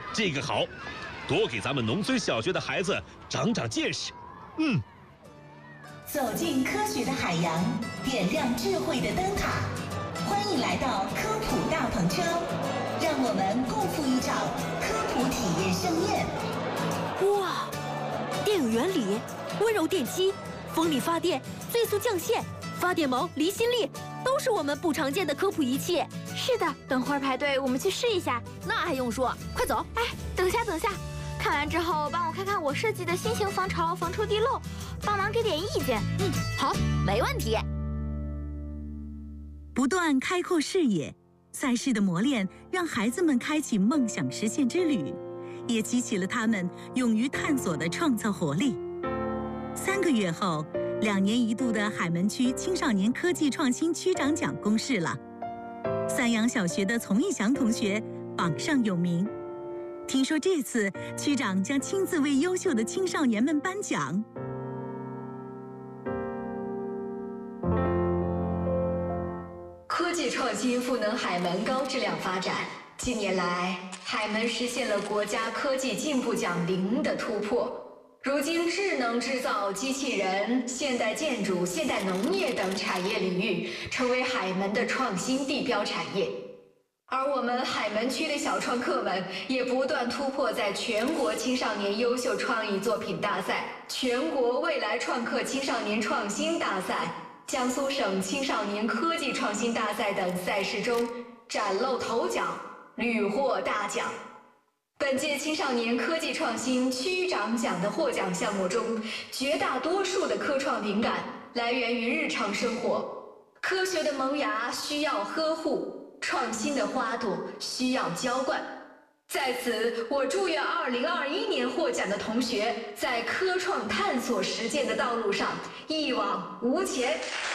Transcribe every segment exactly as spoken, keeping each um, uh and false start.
这个好，多给咱们农村小学的孩子长长见识。嗯。 走进科学的海洋，点亮智慧的灯塔。欢迎来到科普大篷车，让我们共赴一场科普体验盛宴。 哇，电影原理、温柔电机、风力发电、最速降线、发电毛、离心力，都是我们不常见的科普仪器。 是的，等会儿排队，我们去试一下。 那还用说？快走！ 哎，等下，等下，看完之后帮我看看我设计的新型防潮、防臭地漏，帮忙给点意见。 嗯，好，没问题。 不断开阔视野，赛事的磨练让孩子们开启梦想实现之旅，也激起了他们勇于探索的创造活力。三个月后，两年一度的海门区青少年科技创新区长奖公示了。三阳小学的丛义祥同学榜上有名，听说这次区长将亲自为优秀的青少年们颁奖。 科技创新赋能海门高质量发展。近年来，海门实现了国家科技进步奖零的突破。如今，智能制造、机器人、现代建筑、现代农业等产业领域成为海门的创新地标产业。而我们海门区的小创客们也不断突破，在全国青少年优秀创意作品大赛、全国未来创客青少年创新大赛、江苏省青少年科技创新大赛等赛事中崭露头角，屡获大奖。本届青少年科技创新区长奖的获奖项目中，绝大多数的科创灵感来源于日常生活。科学的萌芽需要呵护，创新的花朵需要浇灌。在此，我祝愿二零二一年获奖的同学在科创探索实践的道路上一往无前。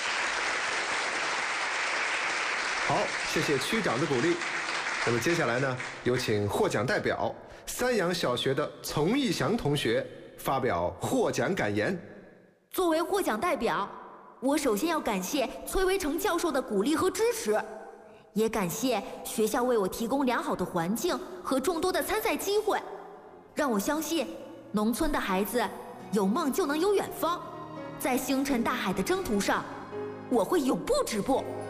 好，谢谢区长的鼓励。那么接下来呢，有请获奖代表三阳小学的丛义祥同学发表获奖感言。 作为获奖代表，我首先要感谢崔维成教授的鼓励和支持，也感谢学校为我提供良好的环境和众多的参赛机会，让我相信农村的孩子有梦就能有远方，在星辰大海的征途上，我会永不止步。